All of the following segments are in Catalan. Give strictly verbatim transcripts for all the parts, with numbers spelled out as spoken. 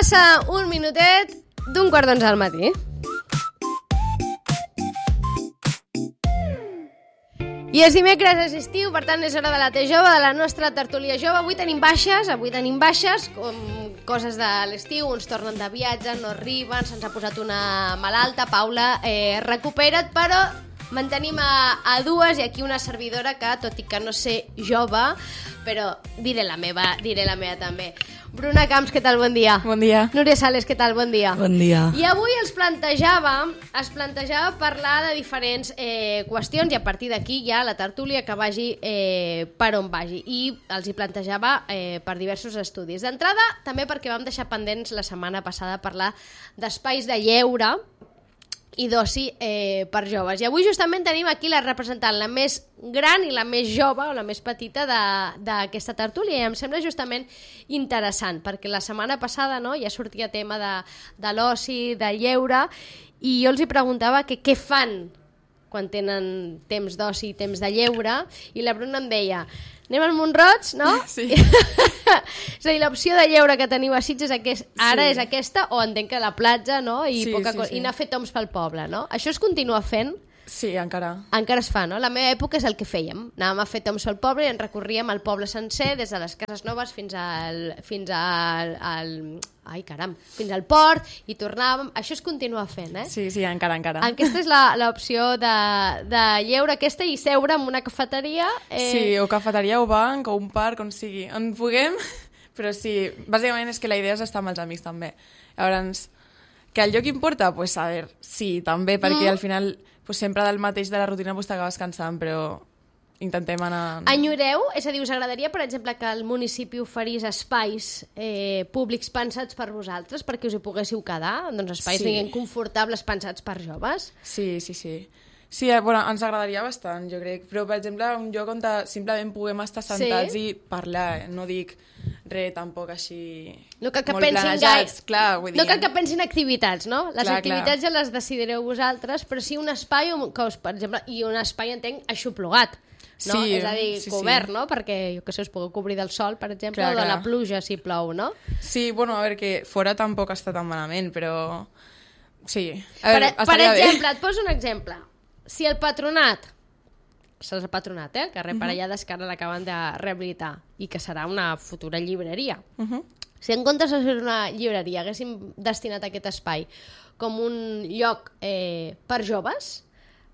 Passa un minutet d'un quart d'onze al matí. I és dimecres, és estiu, per tant és hora de la T jove, de la nostra tertúlia jove. Avui tenim baixes, avui tenim baixes, com coses de l'estiu, uns tornen de viatge, no arriben, se'ns ha posat una malalta. Paula, eh, recupera't, però mantenim a, a dues i aquí una servidora que, tot i que no sé jove, però diré la meva, diré la meva també. Bruna Camps, què tal? Bon dia. Bon dia. Núria Sales, què tal? Bon dia. Bon dia. I avui els plantejava, es plantejava parlar de diferents eh, qüestions i a partir d'aquí ja la tertúlia que vagi eh, per on vagi. I els hi plantejava eh, per diversos estudis. D'entrada, també perquè vam deixar pendents la setmana passada parlar d'espais de lleure i d'oci eh, per joves. I avui justament tenim aquí la representant, la més gran i la més jove o la més petita d'aquesta tertúlia, i em sembla justament interessant, perquè la setmana passada, no, ja sortia tema de, de l'oci, de lleure, i jo els hi preguntava que què fan quan tenen temps d'oci i temps de lleure, i la Bruna em deia: anem al Mont-roig, no? Sí. És a dir, l'opció de lleure que teniu a Sitges aquest, ara Sí. és aquesta, o entenc que la platja, no? I, Sí, poca sí, cosa, sí. i anar a fer toms pel poble, no? Això es continua fent? Sí, encara. Encara es fa, no? La meva època és el que fèiem. Anàvem a fer toms pel poble i ens recorríem el poble sencer, des de les cases noves fins al... fins al, al ai, caram, fins al port, i tornàvem. Això es continua fent, eh? Sí, sí, encara, encara. Aquesta és la- l'opció de, de lleure aquesta i seure en una cafeteria. Eh... Sí, o cafeteria o banc o un parc, on sigui. On puguem, però sí, bàsicament és que la idea és estar amb els amics també. Llavors, que el lloc importa? Pues a veure, sí, també, perquè Mm. al final pues, sempre del mateix de la rutina pues, t'acabes cansant, però intentem anar... Enyoreu? És a dir, us agradaria, per exemple, que el municipi oferís espais eh, públics pensats per vosaltres, perquè us hi poguéssiu quedar? Doncs espais, Sí. diguem, confortables pensats per joves? Sí, sí, sí. Sí, eh, bueno, ens agradaria bastant, jo crec. Però, per exemple, un lloc on ta- simplement puguem estar sentats Sí. i parlar. eh? No dic res tampoc així No cal que molt pensin planejats. gaire- Clar, vull dir... No cal que pensin activitats, no? Les Clar, activitats clar. ja les decidireu vosaltres, però sí un espai, on- que us, per exemple, i un espai, entenc, aixoplugat. No? Sí, És a dir, sí, sí. cobert, no? Perquè, jo què sé, us pugueu cobrir del sol, per exemple, Clar, o de la clar. pluja, si plou, no? Sí, bueno, a veure, que fora tampoc està tan malament, però... Sí, a Per, veure, per estaria exemple, bé. et poso un exemple. Si el patronat, és el patronat, eh? Carrer Parellades, que ara l'acaben de rehabilitar, i que serà una futura llibreria. Uh -huh. Si en comptes de ser una llibreria haguéssim destinat aquest espai com un lloc eh, per joves,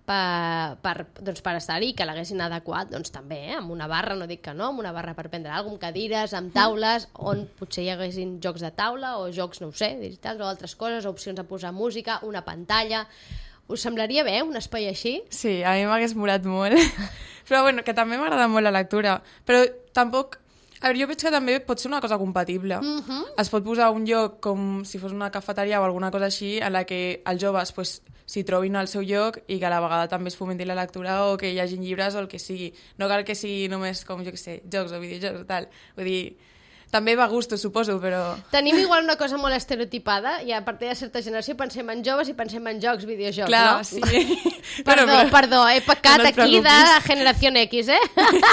per, per, doncs per estar-hi, que l'haguessin adequat, doncs també, eh? Amb una barra, no dic que no, amb una barra per prendre alguna cosa, amb cadires, amb taules, on potser hi haguessin jocs de taula o jocs, no ho sé, digitals o altres coses, opcions a posar música, una pantalla... Us semblaria bé un espai així? Sí, a mi m'hagués molat molt. Però bueno, que també m'agrada molt la lectura. Però tampoc... A veure, jo veig que també pot ser una cosa compatible. Mm -hmm. Es pot posar un lloc com si fos una cafeteria o alguna cosa així en la que els joves pues, s'hi trobin al seu lloc i que a la vegada també es fomenti la lectura o que hi hagin llibres o el que sigui. No cal que sigui només com, jo què sé, jocs o videojocs o tal. Vull dir, també va a gustos, suposo, però... Tenim igual una cosa molt estereotipada i a partir de certa generació pensem en joves i pensem en jocs, videojocs, Clar, no? sí. Perdó, Bueno, però- perdó, he pecat no et aquí de preocupis. generació X, eh?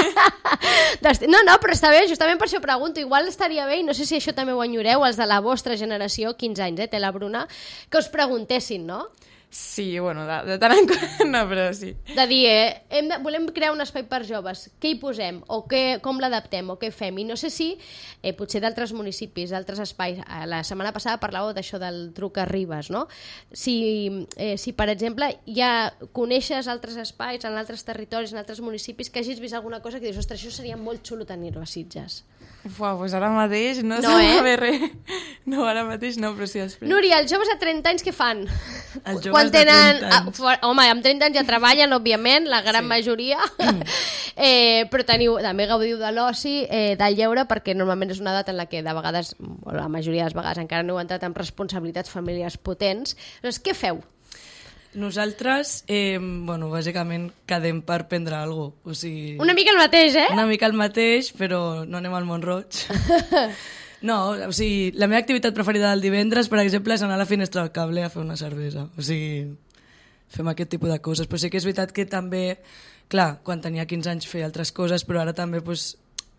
Desti- no, no, però està bé, justament per això pregunto. Igual estaria bé, i no sé si això també ho enyoreu, els de la vostra generació, quinze anys, eh, té la Bruna, que us preguntessin, no? Sí, bueno, de, de tant en quant, no, però sí. De dir, eh, hem de, volem crear un espai per joves, què hi posem, o què, com l'adaptem, o què fem, i no sé si, eh, potser d'altres municipis, d'altres espais, eh, la setmana passada parlàveu d'això del truc a Ribes, no? Si, eh, si, per exemple, ja coneixes altres espais en altres territoris, en altres municipis, que hagis vist alguna cosa que dius, ostres, això seria molt xulo tenir-ho a Sitges. Uau, doncs ara mateix no, No, no eh? eh? bé res. No, ara mateix no, però sí després. Núria, els joves a trenta anys què fan? Els joves Quan de tenen... trenta anys. Ah, for- home, amb trenta anys ja treballen, òbviament, la gran Sí. majoria, eh, però teniu, també gaudiu de l'oci, eh, del lleure, perquè normalment és una edat en la que de vegades, o la majoria de les vegades, encara no heu entrat en responsabilitats familiars potents. Doncs què feu? Nosaltres, eh, bueno, bàsicament quedem per prendre alguna cosa. O sigui, Una mica el mateix, eh? una mica el mateix, però no anem al Mont-roig. No, o sigui, la meva activitat preferida del divendres, per exemple, és anar a la finestra del cable a fer una cervesa. O sigui, fem aquest tipus de coses. Però sí que és veritat que també, clar, quan tenia quinze anys feia altres coses, però ara també pues,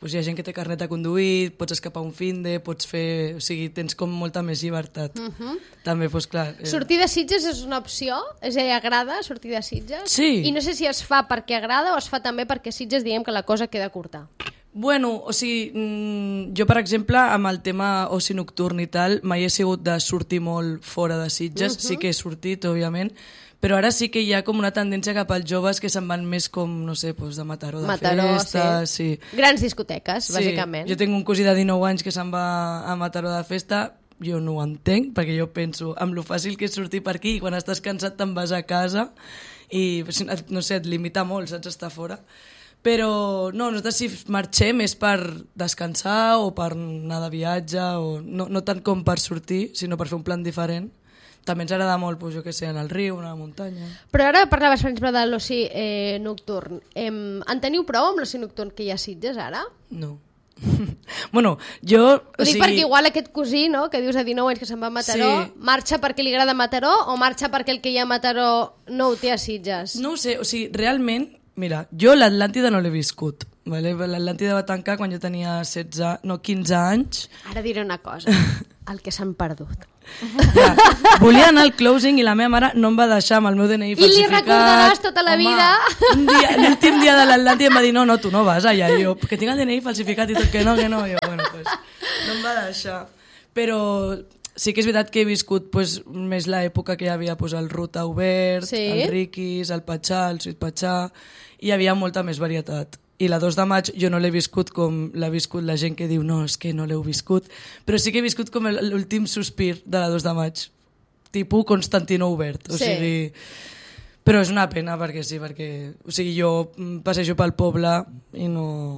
pues hi ha gent que té carnet de conduir, pots escapar un finde, pots fer... O sigui, tens com molta més llibertat. Uh -huh. També, doncs clar... Eh... Sortir de Sitges és una opció? És a dir, agrada sortir de Sitges? Sí. I no sé si es fa perquè agrada o es fa també perquè Sitges diguem que la cosa queda curta. Bueno, o sigui, jo, per exemple, amb el tema oci nocturn i tal, mai he sigut de sortir molt fora de Sitges. Uh -huh. Sí que he sortit, òbviament, però ara sí que hi ha com una tendència cap als joves que se'n van més com, no sé, doncs de Mataró, de Mataró, festa... Sí. sí. Grans discoteques, sí. bàsicament. Jo tinc un cosí de dinou anys que se'n va a Mataró de festa, jo no ho entenc, perquè jo penso amb lo fàcil que és sortir per aquí i quan estàs cansat te'n vas a casa i, no sé, et limita molt, saps, estar fora. Però no, nosaltres si marxem és per descansar o per anar de viatge, o no, no tant com per sortir, sinó per fer un plan diferent. També ens agrada molt, doncs, jo què sé, anar al riu, anar a la muntanya... Però ara parlaves, per exemple, de l'oci eh, nocturn. Eh, en teniu prou amb l'oci nocturn que hi ha a Sitges, ara? No. Bueno, jo... Ho dic sigui... perquè igual aquest cosí, no?, que dius a dinou anys que se'n va a Mataró, sí. marxa perquè li agrada Mataró o marxa perquè el que hi ha a Mataró no ho té a Sitges? No ho sé, o sigui, realment... Mira, jo l'Atlàntida no l'he viscut. Vale? L'Atlàntida va tancar quan jo tenia setze, no, quinze anys. Ara diré una cosa, el que s'han perdut. Ja, volia anar al closing i la meva mare no em va deixar amb el meu D N I falsificat. I li recordaràs tota la Home, vida. Un dia, l'últim dia de l'Atlàntida em va dir no, no, tu no vas allà. I jo, que tinc el D N I falsificat i tot, que no, que no. I jo, bueno, pues, no em va deixar. Però... Sí que és veritat que he viscut pues, més l'època que hi havia pues, el Ruta Obert, sí. el Riquis, el Patxà, el Sweet Patxà, i hi havia molta més varietat. I la dos de maig jo no l'he viscut com l'ha viscut la gent que diu no, és que no l'heu viscut, però sí que he viscut com l'últim sospir de la dos de maig, tipus Constantino Obert. O sí. sigui, però és una pena perquè sí, perquè o sigui, jo passejo pel poble i no...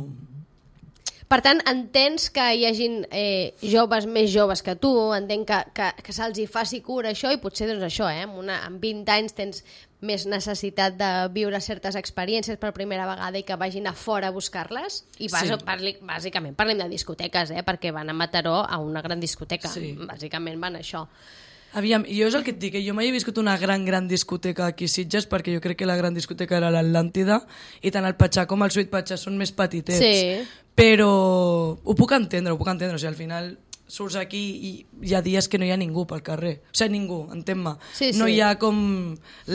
Per tant, entens que hi hagin eh, joves més joves que tu, entenc que, que, que se'ls hi faci cura això i potser doncs això, eh, amb, una, amb vint anys tens més necessitat de viure certes experiències per primera vegada i que vagin a fora a buscar-les i vas, sí. parli, bàsicament parlem de discoteques, eh, perquè van a Mataró a una gran discoteca, sí. bàsicament van a això. Aviam, jo és el que et dic, que jo mai he viscut una gran, gran discoteca aquí a Sitges perquè jo crec que la gran discoteca era l'Atlàntida i tant el Patxà com el Sweet Patxà són més petitets. Sí. Però ho puc entendre, ho puc entendre. O sigui, al final surts aquí i hi ha dies que no hi ha ningú pel carrer. O sigui, ningú, entén-me. Sí, sí. No hi ha com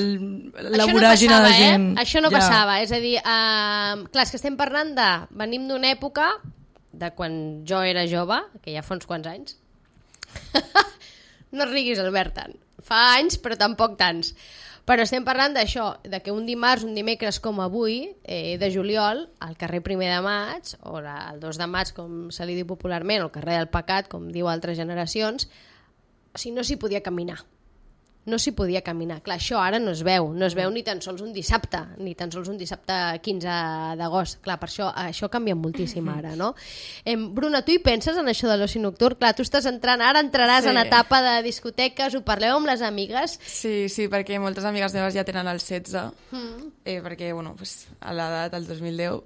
la voràgina no de gent. Eh? Això no ja. passava. És a dir, uh, clar, és que estem parlant de... Venim d'una època de quan jo era jove, que ja fa uns quants anys. No riguis, Albert, tant. Fa anys, però tampoc tants. Però estem parlant d'això, de que un dimarts, un dimecres com avui, eh, de juliol, al carrer Primer de Maig, o la, el dos de maig, com se li diu popularment, o el carrer del Pecat, com diu altres generacions, o sigui, no s'hi podia caminar. No s'hi podia caminar. Clar, això ara no es veu. No es veu ni tan sols un dissabte, ni tan sols un dissabte quinze d'agost. Clar, per això això canvia moltíssim ara, no? Eh, Bruna, tu hi penses en això de l'oci nocturn? Clar, tu estàs entrant, ara entraràs sí. en etapa de discoteques, ho parleu amb les amigues? Sí, sí, perquè moltes amigues meves ja tenen el setze, mm. eh, perquè, bueno, pues, a l'edat, el dos mil deu,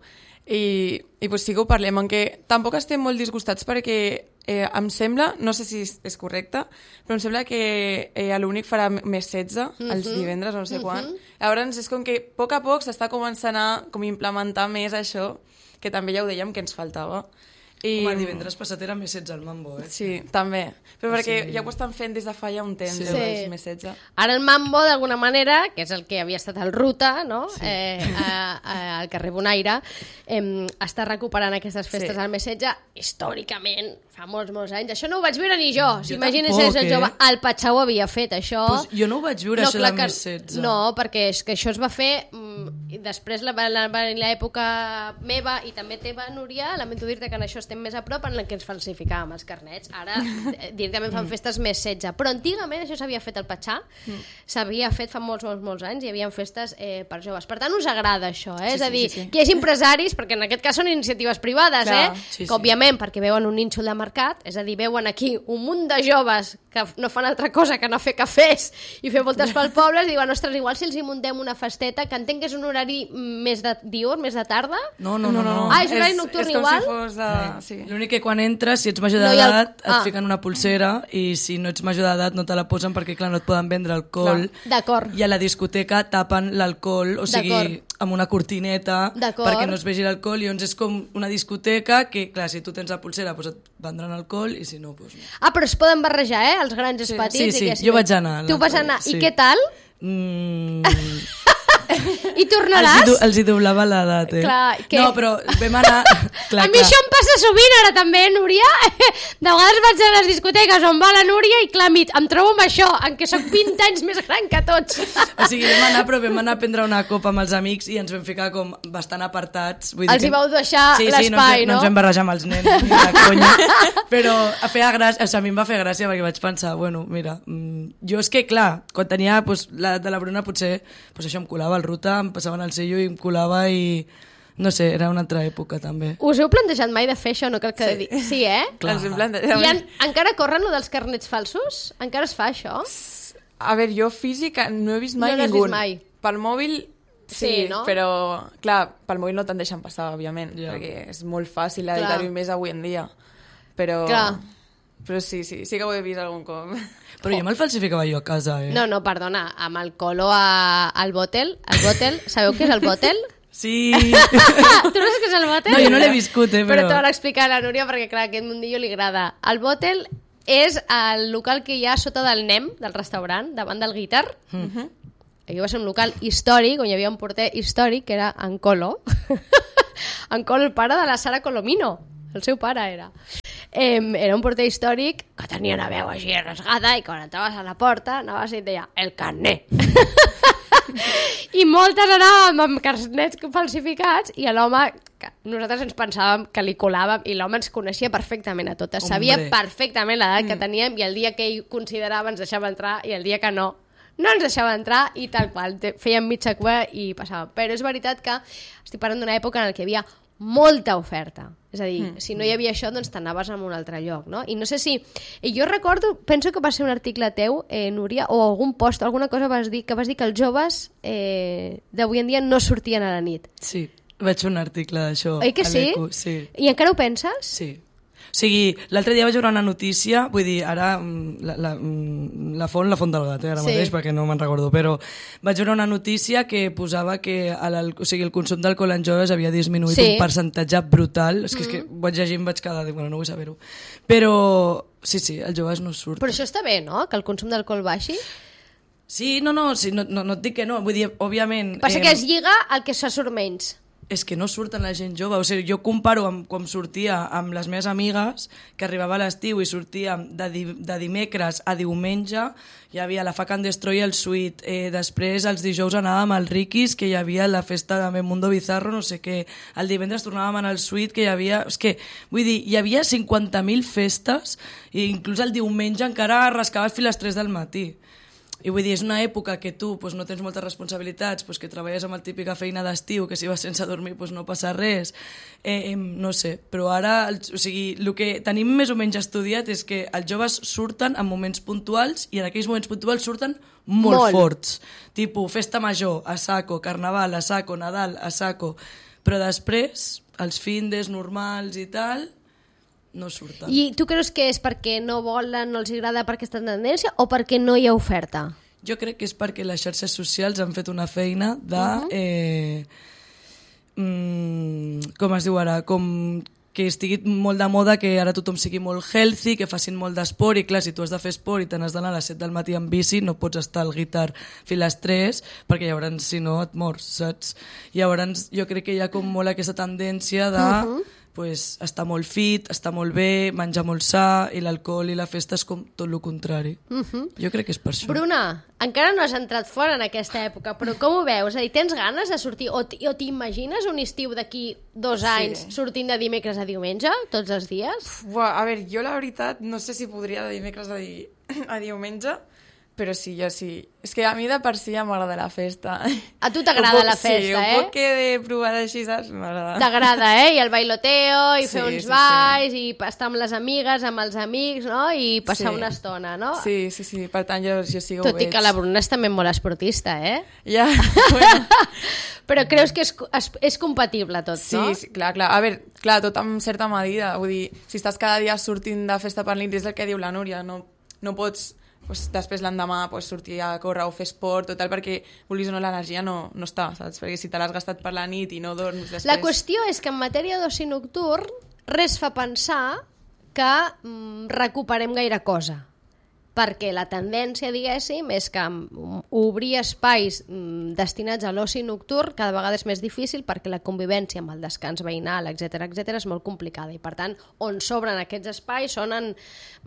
i, i pues, sí que ho parlem, aunque tampoc estem molt disgustats perquè Eh, em sembla, no sé si és correcte, però em sembla que eh, l'únic farà més setze mm-hmm. els divendres, no sé mm-hmm. quan. Llavors és com que a poc a poc s'està començant a com implementar més això, que també ja ho dèiem que ens faltava. I... Home, divendres passat era més setze al Mambo, eh? Sí, també. Però perquè sí. ja ho estan fent des de fa ja un temps, sí. sí. més setze. Ara el Mambo, d'alguna manera, que és el que havia estat el Ruta, no? Sí. Eh, a, a, al carrer Bonaire, eh, està recuperant aquestes festes sí. al més setze, històricament, fa molts, molts anys. Això no ho vaig veure ni jo. jo Imagina't ser el jove. El Patxà ho havia fet, això. Pues jo no ho vaig veure, no, això del més setze. No, perquè és que això es va fer... Mm, i després l'època meva i també teva, Núria, lamento dir-te que en això estem més a prop en la que ens falsificàvem els carnets. Ara directament fan festes més setze. Però antigament això s'havia fet al Patxà, mm. s'havia fet fa molts, molts, molts anys, hi havia festes eh, per joves. Per tant, us agrada això, eh? Sí, és a dir, sí, sí. que hi hagi empresaris, perquè en aquest cas són iniciatives privades, Clar, eh? Sí, que, sí. òbviament, perquè veuen un nínxol de mercat, és a dir, veuen aquí un munt de joves que no fan altra cosa que no fer cafès i fer voltes pel poble, i diuen, ostres, igual si els hi muntem una festeta, que entenc que és un horari més de diurn, més de tarda? No, no, no. no, no. Ah, és horari nocturn igual? És com si fos de... Sí. L'únic que quan entres, si ets major d'edat, no ah. et fiquen una pulsera, i si no ets major d'edat no te la posen perquè, clar, no et poden vendre alcohol. D'acord. I a la discoteca tapen l'alcohol, o sigui, amb una cortineta D'acord. perquè no es vegi l'alcohol, i llavors és com una discoteca que, clar, si tu tens la pulsera doncs et vendran alcohol i si no, doncs no. Ah, però es poden barrejar, eh? Els grans i els petits. Sí, sí, i que jo vaig anar. Tu vas anar. Sí. I què tal? Mm... I tornaràs? Els hi, do, els hi doblava l'edat, eh? Clar, que... No, però vam anar... clar, a mi clar. això em passa sovint ara també, eh, Núria? De vegades vaig a les discoteques on va la Núria i clar, em trobo amb això, en què soc vint anys més gran que tots. O sigui, vam anar, però vam anar a prendre una copa amb els amics i ens vam ficar com bastant apartats. Vull dir Els que... hi vau deixar sí, l'espai, sí, no? Sí, no? no ens vam barrejar amb els nens, ni de conya. Però a, feia gràcia, o sigui, a mi em va fer gràcia perquè vaig pensar, bueno, mira, mmm, jo és que, clar, quan tenia pues, l'edat de la Bruna potser pues, això em colava el ruta, em passaven el sello i em colava i... No sé, era una altra època també. Us heu plantejat mai de fer això? No cal que Sí. digui. Sí, eh? Clar. Ens hem plantejat. I en, encara corren lo dels carnets falsos? Encara es fa això? A veure, jo física no he vist mai No n'has ningú. vist mai. Pel mòbil sí, Sí, no? però clar, pel mòbil no te'n deixen passar, òbviament, Ja. perquè és molt fàcil Clar. editar-ho més avui en dia. Però, Clar. però sí, sí, sí que ho he vist algun cop. Però jo me'l falsificava jo a casa, eh? No, no, perdona, amb el colo a, al bòtel, el bòtel, sabeu què és el bòtel? Sí. Tu no saps què és el bòtel? No, jo no l'he viscut, eh, Però però... te l'ha explicat la Núria perquè, clar, aquest mundillo li agrada. El bòtel és el local que hi ha sota del N E M, del restaurant, davant del Guitar. Mhm. Aquí va ser un local històric, on hi havia un porter històric, que era en Colo. En Colo, el pare de la Sara Colomino. El seu pare era. Eh, era un porter històric que tenia una veu així rasgada i quan entraves a la porta anaves i et deia el carnet. I moltes anàvem amb carnets falsificats i l'home, nosaltres ens pensàvem que li colàvem i l'home ens coneixia perfectament a totes. Hombre. Sabia perfectament l'edat que teníem i el dia que ell considerava ens deixava entrar i el dia que no, no ens deixava entrar i tal qual. Te- Fèiem mitja cua i passàvem. Però és veritat que estic parlant d'una època en què hi havia molta oferta. És a dir, mm. si no hi havia això, doncs t'anaves a un altre lloc, no? I no sé si... I jo recordo, penso que va ser un article teu, eh, Núria, o algun post, alguna cosa vas dir, que vas dir que els joves eh, d'avui en dia no sortien a la nit. Sí, vaig fer un article d'això. Oi que a sí? l'Eco, sí? I encara ho penses? Sí. O sigui, l'altre dia vaig veure una notícia, vull dir, ara mm, la, la, mm, la font, la font del gat, eh, ara Sí. mateix, perquè no me'n recordo, però vaig veure una notícia que posava que el, o sigui, el consum d'alcohol en joves havia disminuït Sí. un percentatge brutal. És que, mm. és que ho vaig llegir i em vaig quedar, dic, bueno, no vull saber-ho. Però, sí, sí, els joves no surten. Però això està bé, no?, que el consum d'alcohol baixi. Sí, no, no, sí, no, no, no et dic que no, vull dir, òbviament... Passa que es lliga al que se surt menys. És que no surten la gent jove, o sigui, jo comparo amb com sortia amb les meves amigues, que arribava a l'estiu i sortíem de, di de dimecres a diumenge, hi havia la Fuck and Destroy el Sweet, eh, després els dijous anàvem al Rikis, que hi havia la festa de Mundo Bizarro, no sé què, el divendres tornàvem al Sweet, que hi havia... És que, vull dir, hi havia cinquanta mil festes, i inclús el diumenge encara rascaves fins a les tres del matí. I vull dir, és una època que tu pues, no tens moltes responsabilitats, pues, que treballes amb la típica feina d'estiu, que si vas sense dormir pues, no passa res, eh, eh, no sé, però ara, o sigui, el que tenim més o menys estudiat és que els joves surten en moments puntuals i en aquells moments puntuals surten molt, Molt. forts, tipus festa major, a saco, carnaval, a saco, Nadal, a saco, però després, els findes normals i tal... no surten. I tu creus que és perquè no volen, no els agrada per aquesta tendència o perquè no hi ha oferta? Jo crec que és perquè les xarxes socials han fet una feina de... Uh-huh. eh, mm, com es diu ara? Com que estigui molt de moda, que ara tothom sigui molt healthy, que facin molt d'esport, i clar, si tu has de fer esport i te n'has d'anar a les set del matí amb bici, no pots estar al Guitar fins a les tres, perquè llavors, si no, et mors, saps? Llavors, jo crec que hi ha com molt aquesta tendència de... Uh-huh. pues, estar molt fit, estar molt bé, menjar molt sa, i l'alcohol i la festa és com tot el contrari. Uh-huh. Jo crec que és per això. Bruna, encara no has entrat fora en aquesta època, però com ho veus? És a dir, tens ganes de sortir? O o t'imagines un estiu d'aquí dos anys Sí. sortint de dimecres a diumenge, tots els dies? Buah, a veure, jo la veritat no sé si podria de dimecres a, di a diumenge, però sí, jo sí. És que a mi de per si ja m'agrada la festa. A tu t'agrada la festa, sí, eh? Sí, un poc que de provar així, saps? M'agrada. T'agrada, eh? I el bailoteo, i fer Sí, uns sí, balls, i estar amb les amigues, amb els amics, no? I passar Sí. una estona, no? Sí, sí, sí, per tant jo, jo sí que ho Tot i veig. que la Bruna és també molt esportista, eh? Ja, bueno. Però creus que és, és, és compatible tot, Sí, no? sí, clar, clar. A veure, clar, tot amb certa medida. Vull dir, si estàs cada dia sortint de festa per nit, és el que diu la Núria, no, no pots pues, després l'endemà pues, sortir a córrer o fer esport, total, perquè vulguis o no l'energia no, no està, saps? Perquè si te l'has gastat per la nit i no dorms després... La qüestió és que en matèria d'oci nocturn res fa pensar que mm, recuperem gaire cosa, perquè la tendència, diguéssim, és que obrir espais destinats a l'oci nocturn cada vegada és més difícil perquè la convivència amb el descans veïnal, etcètera, etcètera, és molt complicada i, per tant, on s'obren aquests espais són en,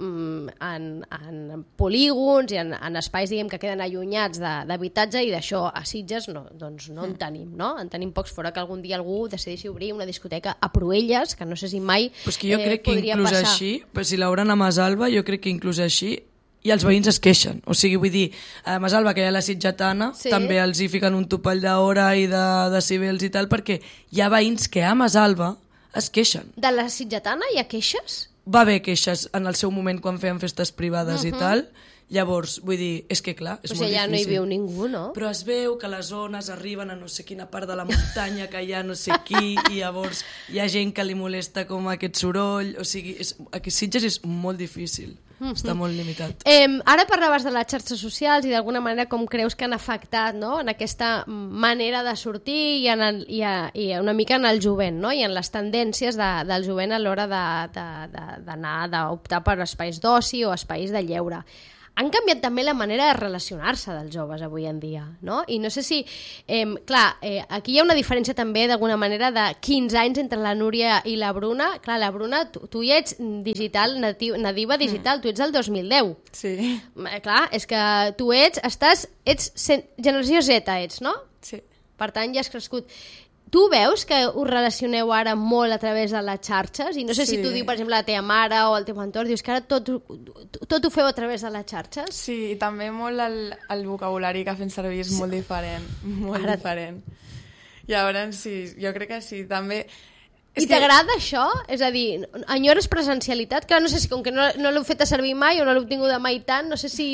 en, en polígons i en, en espais, diguem, que queden allunyats d'habitatge i d'això a Sitges no, doncs no en tenim, no? En tenim pocs, fora que algun dia algú decideixi obrir una discoteca a Proelles, que no sé si mai pues que jo eh, crec que podria inclús passar. Així, però si l'obren a Masalva, jo crec que inclús així i els veïns es queixen, o sigui, vull dir, a Masalva, que hi ha la sitgetana, sí. també els hi fiquen un topall d'hora i de decibels i tal, perquè hi ha veïns que a Masalva es queixen. De la sitgetana hi ha queixes? Va haver queixes en el seu moment quan feien festes privades uh-huh. i tal, llavors, vull dir, és que clar, és o sigui, molt ja difícil. no hi viu ningú, no? Però es veu que les zones arriben a no sé quina part de la muntanya, que hi ha no sé qui, i llavors hi ha gent que li molesta com aquest soroll, o sigui, és, aquí a Sitges és molt difícil. Mm-hmm. Està molt limitat. Eh, ara parlaves de les xarxes socials i d'alguna manera com creus que han afectat, no?, en aquesta manera de sortir i, en el, i, a, i una mica en el jovent, no?, i en les tendències de, del jovent a l'hora d'anar, d'optar per espais d'oci o espais de lleure. Han canviat també la manera de relacionar-se dels joves avui en dia, no? I no sé si... Eh, clar, eh, aquí hi ha una diferència també d'alguna manera de quinze anys entre la Núria i la Bruna. Clar, la Bruna, tu, tu ja ets digital, natiu, nadiva digital, mm. tu ets del dos mil deu. Sí. Eh, clar, és que tu ets, estàs, ets generació Z, ets, no? Sí. Per tant, ja has crescut. Tu veus que us relacioneu ara molt a través de les xarxes? I no sé sí. si tu dius, per exemple, la teva mare o el teu entorn, dius que ara tot, tot ho feu a través de les xarxes? Sí, i també molt el, el vocabulari que fem servir és sí. molt diferent, molt ara... diferent. Llavors, sí, jo crec que sí, també... I que... t'agrada això? És a dir, enyores presencialitat? Clar, no sé si com que no, no l'heu fet servir mai o no l'heu tingut mai tant, no sé si...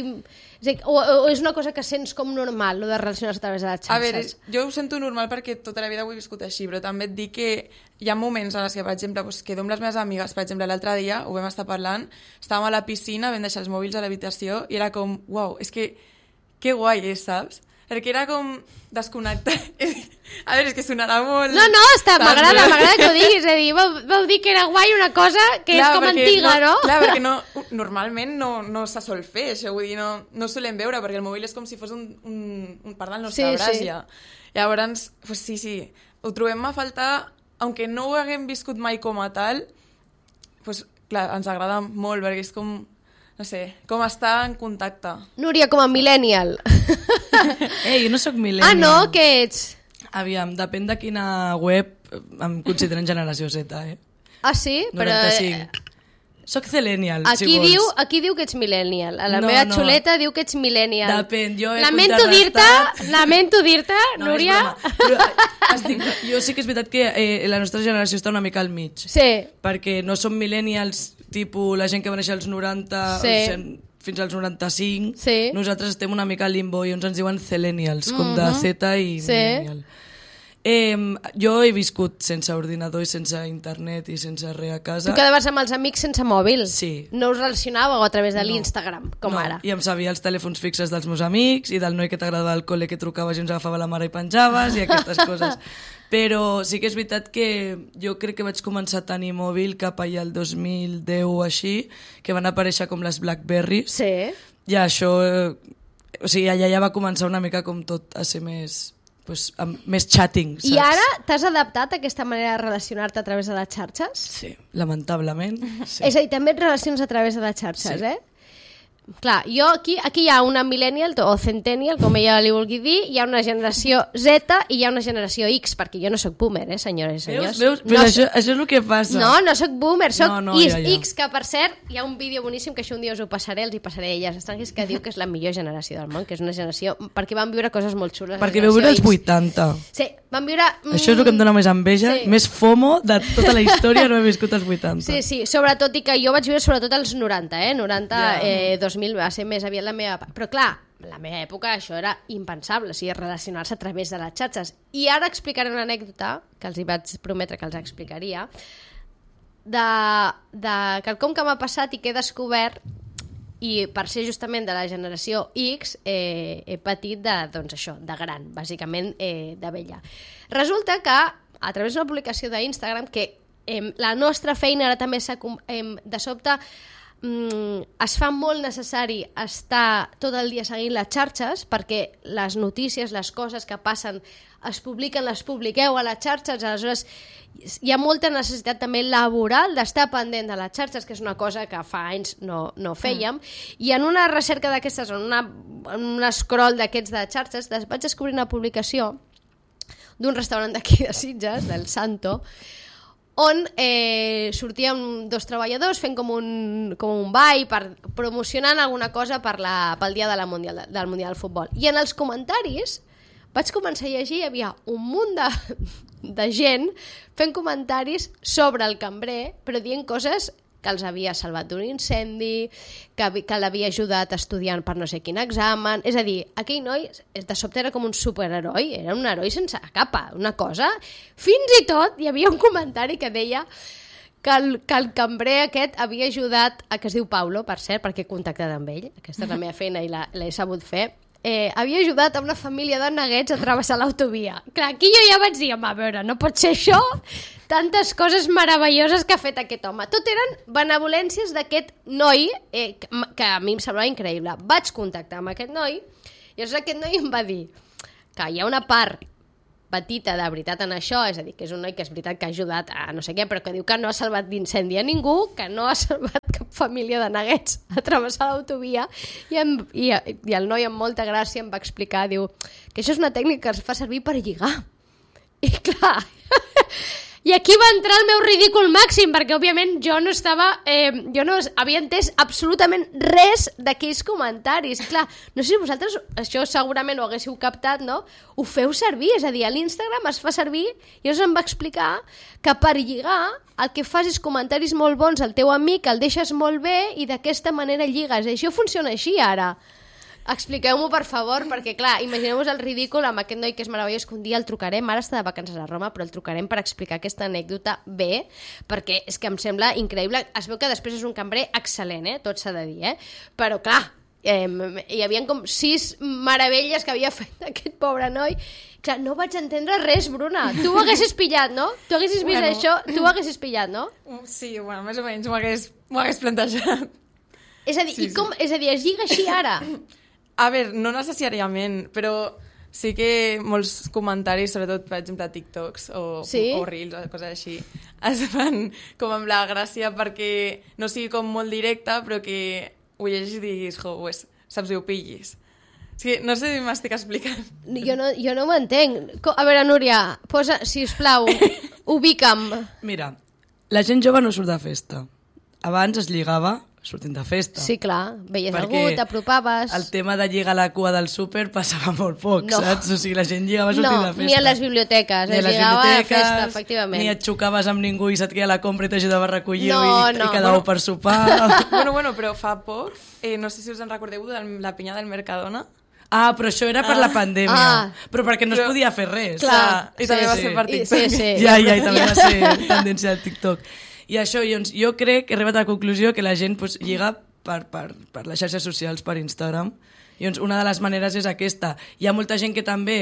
O, o és una cosa que sents com normal, lo de relacionar-se a través de les xarxes? A veure, jo ho sento normal perquè tota la vida ho he viscut així, però també et dic que hi ha moments en els que, per exemple, doncs, quedo amb les meves amigues, per exemple, l'altre dia ho vam estar parlant, estàvem a la piscina, vam deixar els mòbils a l'habitació i era com, uau, és que que guai és, saps? Perquè era com desconnectar. A veure, és que sonarà molt... No, no, està, m'agrada, m'agrada que ho diguis. És a dir, vau, vau dir que era guai una cosa que clar, és com antiga, no? no? Clar, perquè no, normalment no, no se sol fer això, vull dir, no, no solem veure, perquè el mòbil és com si fos un, un, un part del nostre sí, braç, sí. ja. Llavors, pues sí, sí, ho trobem a faltar, aunque no ho haguem viscut mai com a tal, pues, clar, ens agrada molt, perquè és com... no sé, com estar en contacte. Núria, com a millennial. Ei, jo no sóc millennial. Ah, no? Què ets? Aviam, depèn de quina web em consideren generació Z, eh? Ah, sí? noranta-cinc. Però... Soc Zillennial, aquí si vols. Diu, aquí diu que ets millennial. A la no, meva no. xuleta diu que ets millennial. Depèn, jo he lamento dir-te, lamento dir-te, no, Núria... Però, estic, jo sí que és veritat que eh, la nostra generació està una mica al mig. Sí. Perquè no som millennials, tipus la gent que va néixer als noranta... Sí. O sigui, fins als noranta-cinc, sí. Nosaltres estem una mica al limbo i uns ens diuen Zillennials, mm-hmm. com de Z i sí. millennial. Eh, jo he viscut sense ordinador i sense internet i sense res a casa. Tu quedaves amb els amics sense mòbil? Sí. No us relacionàveu a través de no. l'Instagram, com no. ara? I em sabia els telèfons fixes dels meus amics i del noi que t'agradava al col·le que trucaves i ens agafava la mare i penjaves i aquestes coses. Però sí que és veritat que jo crec que vaig començar a tenir mòbil cap allà el dos mil deu o així, que van aparèixer com les Blackberries. Sí. I això... Eh, o sigui, allà ja va començar una mica com tot a ser més... Pues, amb més chatting, saps? I ara t'has adaptat a aquesta manera de relacionar-te a través de les xarxes? Sí, lamentablement. Sí. És a dir, també et relacions a través de les xarxes, sí. eh? Clar, jo aquí, aquí hi ha una millennial o centennial, com ella li vulgui dir, hi ha una generació Z i hi ha una generació X, perquè jo no sóc boomer, eh, senyores i senyors. Veus? Veus? No això, soc... això és el que passa. No, no sóc boomer, sóc no, no, ja, ja. X, que per cert, hi ha un vídeo boníssim que això un dia us ho passaré, els hi passaré a elles estrangers, que diu que és la millor generació del món, que és una generació... perquè van viure coses molt xules. Perquè vau viure els vuitanta. Sí, van viure... Mm... Això és el que em dona més enveja, sí. Més FOMO de tota la història, no he viscut els vuitanta. Sí, sí, sobretot, i que jo vaig viure sobretot als noranta, eh? noranta, yeah. eh, dos mil, va ser més aviat la meva... Però clar, en la meva època això era impensable, o sigui, relacionar-se a través de les xarxes. I ara explicaré una anècdota, que els hi vaig prometre que els explicaria, de, de quelcom que m'ha passat i que he descobert i per ser justament de la generació X eh, he patit de, doncs això, de gran, bàsicament eh, de vella. Resulta que a través d'una publicació d'Instagram que eh, la nostra feina ara també s'ha eh, de sobte mm, es fa molt necessari estar tot el dia seguint les xarxes perquè les notícies, les coses que passen es publiquen, les publiqueu a les xarxes, aleshores hi ha molta necessitat també laboral d'estar pendent de les xarxes, que és una cosa que fa anys no, no fèiem, mm. i en una recerca d'aquestes, en, una, en un scroll d'aquests de xarxes, vaig descobrir una publicació d'un restaurant d'aquí de Sitges, del Santo, on eh, sortíem dos treballadors fent com un, com un ball per, promocionant alguna cosa per la, pel dia de la mundial, del Mundial de Futbol. I en els comentaris vaig començar a llegir, hi havia un munt de, de gent fent comentaris sobre el cambrer, però dient coses que els havia salvat d'un incendi, que, que l'havia ajudat estudiant per no sé quin examen. És a dir, aquell noi de sobte era com un superheroi, era un heroi sense capa, una cosa. Fins i tot hi havia un comentari que deia que el, que el cambrer aquest havia ajudat, a que es diu Paulo, per cert, perquè he contactat amb ell, aquesta és la meva feina i l'he sabut fer, Eh, havia ajudat a una família de neguets a travessar l'autovia. Clar, aquí jo ja vaig dir, home, a veure, no pot ser això? Tantes coses meravelloses que ha fet aquest home. Tot eren benevolències d'aquest noi, eh, que, que a mi em semblava increïble. Vaig contactar amb aquest noi, i llavors aquest noi em va dir que hi ha una part petita de veritat en això, és a dir, que és un noi que és veritat que ha ajudat a no sé què, però que diu que no ha salvat d'incendi a ningú, que no ha salvat cap família de neguets a travessar l'autovia, i, em, i, i el noi amb molta gràcia em va explicar, diu, que això és una tècnica que es fa servir per lligar. I clar, i aquí va entrar el meu ridícul màxim, perquè òbviament jo no estava, eh, jo no havia entès absolutament res d'aquells comentaris. Clar, no sé si vosaltres això segurament ho haguéssiu captat, no? Ho feu servir, és a dir, a l'Instagram es fa servir, i llavors em va explicar que per lligar el que fas és comentaris molt bons al teu amic, el deixes molt bé i d'aquesta manera lligues. I això funciona així ara. Expliqueu-m'ho, per favor, perquè, clar, imagineu-vos el ridícul amb aquest noi que és meravellós, que un dia el trucarem, ara està de vacances a Roma, però el trucarem per explicar aquesta anècdota bé, perquè és que em sembla increïble. Es veu que després és un cambrer excel·lent, eh? Tot s'ha de dir, eh? Però, clar, eh, hi havia com sis meravelles que havia fet aquest pobre noi. Clar, no vaig entendre res, Bruna. Tu ho haguessis pillat, no? Tu haguessis vist bueno. això, tu ho haguessis pillat, no? Sí, bueno, més o menys m'ho hagués, m'ho hagués plantejat. És a dir, sí, i com, sí. és a dir, es lliga així ara? A veure, no necessàriament, però sí que molts comentaris, sobretot, per exemple, TikToks o, sí? o Reels o coses així, es fan com amb la gràcia perquè no sigui com molt directe, però que ho llegis i diguis, jo, pues, saps, i ho pillis. És que no sé si m'estic explicant. Jo no, jo no ho entenc. A veure, Núria, posa, sisplau, ubica'm. Mira, la gent jove no surt de festa. Abans es lligava sortint de festa. Sí, clar. Veies algú, t'apropaves... el tema de lligar a la cua del súper passava molt poc, no. saps? O sigui, la gent lligava sortint no, de festa. No, ni a les biblioteques. Ni es a les lligava biblioteques, a festa, efectivament. Ni et xocaves amb ningú i se't queia la compra i t'ajudava a recollir no, i, no. i quedàveu bueno. per sopar. bueno, bueno, però fa poc, eh, no sé si us en recordeu de la pinya del Mercadona. Ah, però això era per ah. la pandèmia. Ah. Però perquè no però, es podia fer res. Clar. I també sí, va ser per TikTok. Sí, sí. Ja, ja, i també va ser tendència al TikTok. I això, doncs, jo crec que he arribat a la conclusió que la gent pues, lliga per, per, per les xarxes socials, per Instagram. I doncs, una de les maneres és aquesta. Hi ha molta gent que també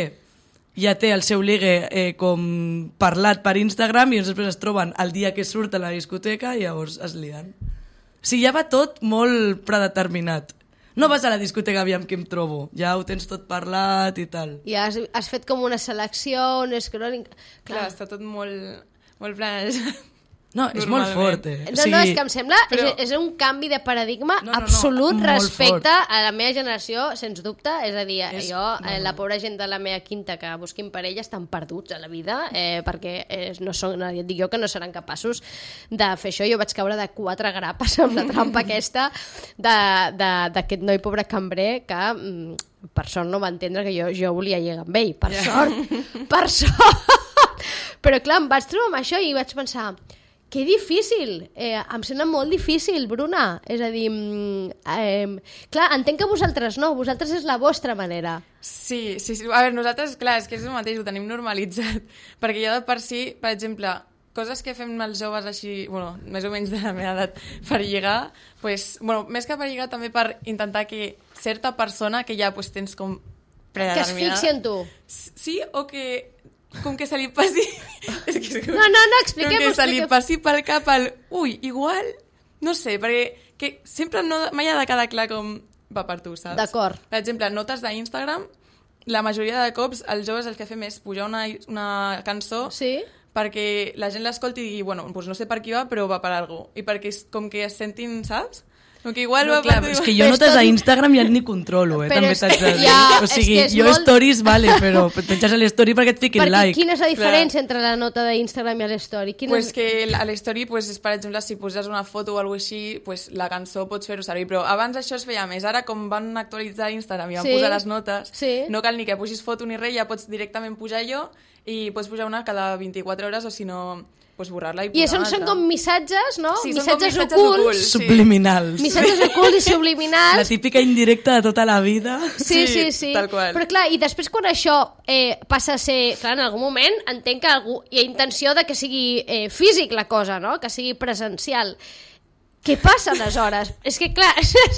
ja té el seu ligue eh, com parlat per Instagram i doncs després es troben el dia que surt a la discoteca i llavors es lien. O sigui, ja va tot molt predeterminat. No vas a la discoteca aviam què em trobo, ja ho tens tot parlat i tal. I has, has fet com una selecció, un scrolling... Clar, Clar està tot molt, molt planejat. No, és molt fort, eh? No, no, és que em sembla però... és, és un canvi de paradigma no, no, absolut no, respecte fort. A la meva generació, sens dubte. És a dir, és... jo, no, no. la pobra gent de la meva quinta que busquin parella estan perduts a la vida, eh, perquè eh, no són, no, dic jo que no seran capaços de fer això. Jo vaig caure de quatre grapes amb la trampa aquesta d'aquest noi pobre cambrer que... Mm, per sort no va entendre que jo, jo volia lligar amb ell. Per sort. Per sort. Però clar, em vaig trobar amb això i vaig pensar... Que difícil, eh, em sembla molt difícil, Bruna. És a dir, eh, clar, entenc que vosaltres no, vosaltres és la vostra manera. Sí, sí, sí. A veure, nosaltres, clar, és que és el mateix, ho tenim normalitzat. Perquè jo de per si, per exemple, coses que fem els joves així, bueno, més o menys de la meva edat, per lligar, pues, bueno, més que per lligar també per intentar que certa persona que ja pues, tens com predeterminada... Que es fixi en tu. Sí, o que com que se li passi... és que és com... No, no, no, expliquem-ho. Com que se li expliquem. passi pel cap el... Ui, igual... No sé, perquè que sempre no, mai ha de quedar clar com va per tu, saps? D'acord. Per exemple, notes d'Instagram, la majoria de cops els joves el que fem és pujar una, una cançó Sí? perquè la gent l'escolti i digui, bueno, doncs no sé per qui va, però va per algú. I perquè és com que es sentin, saps? Com que igual No, va clar, per tu... és que jo Però notes és tot- a Instagram ja ni controlo, eh? Però També és- t'haig de dir. ja, o sigui, és que és jo molt- stories, vale, però penges a l'story perquè et fiquin Perquè like. quina és la diferència entre la nota d'Instagram i l'story? Quina Pues és... que a l'story, pues, és, per exemple, si poses una foto o alguna cosa així, pues, la cançó pots fer-ho servir, però abans això es feia més. Ara, com van actualitzar Instagram i van Sí. posar les notes, Sí. no cal ni que pusis foto ni res, ja pots directament pujar jo i pots pujar una cada vint-i-quatre hores o si no, pues, borrar-la i I posar són, una són altra. com missatges, no? Sí, són com missatges, missatges ocults. ocults. Sí. Subliminals. Missatges ocults i La subliminals. típica indirecta de tota la vida. Sí, sí, Sí, sí. tal qual. Però clar, i després quan això eh, passa a ser... Clar, en algun moment entenc que algú, hi ha intenció de que sigui eh, físic la cosa, no? Que sigui presencial. Què passa aleshores? És que clar...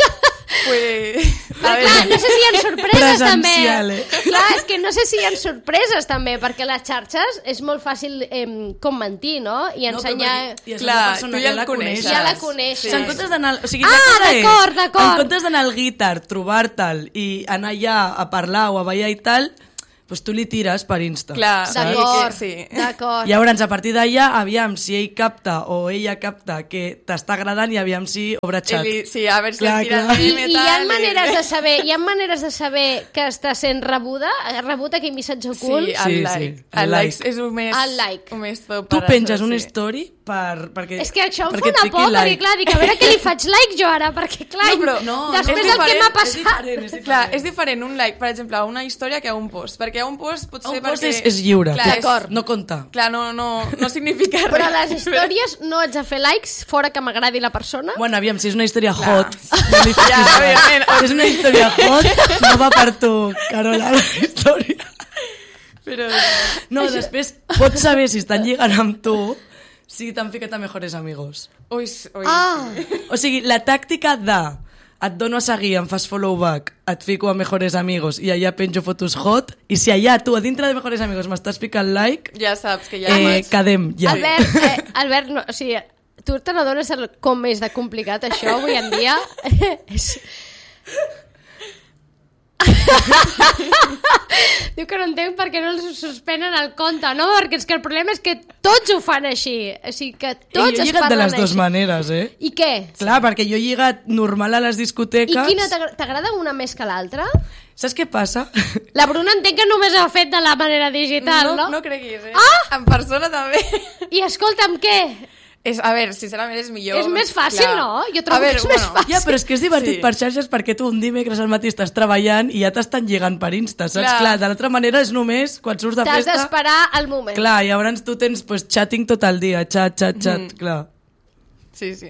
Pues... Però clar, no sé si hi ha sorpreses també. Presencial, eh? Clar, és que no sé si hi ha sorpreses també, perquè les xarxes és molt fàcil eh, com mentir, no? I ensenyar... No, però perquè- i Clar, aquesta persona tu ja el la coneixes. Ja la coneixes. O sigui, en comptes d'anar... O sigui, Ah, la cosa és, d'acord, d'acord. En comptes d'anar al guitar, trobar-te'l i anar allà a parlar o a ballar i tal, doncs tu li tires per Insta. Clar, saps? D'acord, Sí. d'acord. Llavors, a partir d'allà, aviam si ell capta o ella capta que t'està agradant i aviam si obre xat. I, sí, a veure si Clar, et tira clar. el I, meme, i hi ha tal, maneres i- de saber, hi ha maneres de saber que està sent rebuda, rebut aquell missatge ocult. Sí, el Sí, like. sí, El el like like. és el més... El like. El més top Tu per penges això, un sí. story per, perquè, És que això em fa perquè et una fiqui por, like. perquè clar, dic, a veure què li faig like jo ara, perquè clar, No, però- No, després és del que diferent, m'ha és passat... diferent, és diferent. Clar, és diferent un like, per exemple, a una història que a un post, perquè a un post pot ser Un post perquè... és, és lliure, Clar, és- D'acord. no compta. Clar, no, no, no significa res. Però a les històries no haig de fer likes fora que m'agradi la persona? Bueno, aviam, si és una història Clar. hot, no li fiquis Ja, like. òbviament. Si és una història hot, no va per tu, Carola, la història. Però... No, després pots saber si estan lligant amb tu si t'han ficat a mejores amigos. Ui, ui. Ah, O sigui, la tàctica de et dono a seguir, em fas follow back, et fico a mejores amigos i allà penjo fotos hot, i si allà tu a dintre de mejores amigos m'estàs ficant like, Ja saps que ja eh, maig. quedem, ja. Albert, eh, Albert no, o sigui, tu te n'adones el- com és de complicat això avui en dia? És... Diu que no entenc per què no els suspenen el compte, no? Perquè és que el problema és que tots ho fan així. O sigui, que I tots jo he es lligat de parlen les dues així. maneres, eh? I què? Clar, perquè jo he lligat normal a les I discoteques. quina t'agra- t'agrada una més que l'altra? Saps què passa? La Bruna entenc que només ho ha fet de la manera digital, no? No, no creguis, eh? Ah! En persona també. I escolta'm, què? És, a veure, sincerament és millor. És més fàcil, no? Jo trobo A veure, que és més bueno, fàcil. Ja, però és que és divertit Sí. sí. per xarxes perquè tu un dimecres al matí estàs treballant i ja t'estan lligant per Insta, saps? Clar. Clar, de l'altra manera és només quan surts de T'has festa... d'esperar el moment. Clar, i llavors tu tens pues, chatting tot el dia, xat, xat, xat, mm. clar. Sí, sí.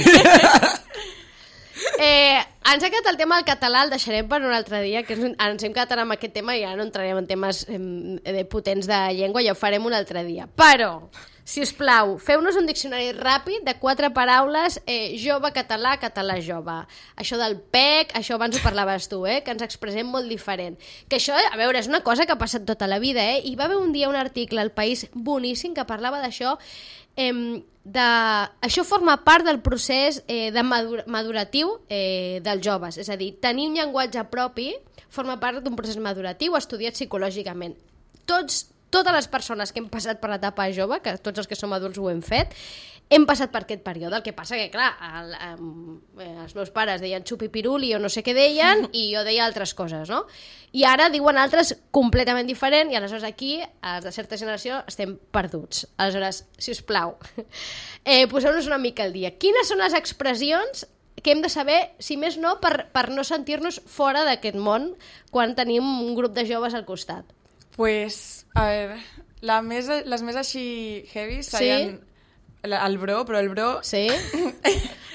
Eh, ens ha quedat el tema del català, el deixarem per un altre dia, que ens, ens hem quedat ara amb aquest tema i ja no entrarem en temes eh, de potents de llengua, ja ho farem un altre dia. Però, si us plau, feu-nos un diccionari ràpid de quatre paraules, eh, jove, català, català, jove. Això del P E C, això abans ho parlaves tu, eh, que ens expressem molt diferent. Que això, a veure, és una cosa que ha passat tota la vida, eh? I va haver un dia un article al País boníssim que parlava d'això, eh, de... això forma part del procés eh, de madur maduratiu eh, dels joves, és a dir, tenir un llenguatge propi forma part d'un procés maduratiu estudiat psicològicament. Tots, totes les persones que hem passat per l'etapa jove, que tots els que som adults ho hem fet, hem passat per aquest període. El que passa que, clar, el, el, els meus pares deien xupipiruli o no sé què deien i jo deia altres coses, no? I ara diuen altres completament diferent i aleshores aquí, els de certa generació, estem perduts. Aleshores, si us plau, eh, poseu-nos una mica al dia. Quines són les expressions que hem de saber, si més no, per, per no sentir-nos fora d'aquest món quan tenim un grup de joves al costat? Pues, a veure, la més, les més així heavy serien... Sí? La- el bro, però el bro... Sí?